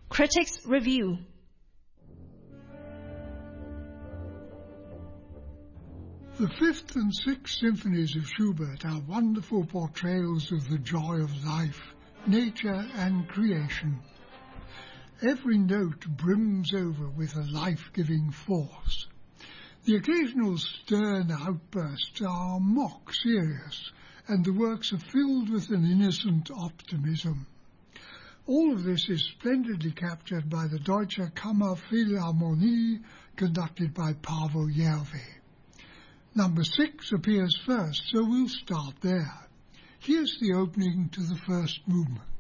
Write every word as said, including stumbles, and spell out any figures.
Critics Review. The Fifth and Sixth Symphonies of Schubert are wonderful portrayals of the joy of life, nature and creation. Every note brims over with a life-giving force. The occasional stern outbursts are mock serious, and the works are filled with an innocent optimism. All of this is splendidly captured by the Deutsche Kammerphilharmonie, conducted by Paavo Järvi. Number six appears first, so we'll start there. Here's the opening to the first movement.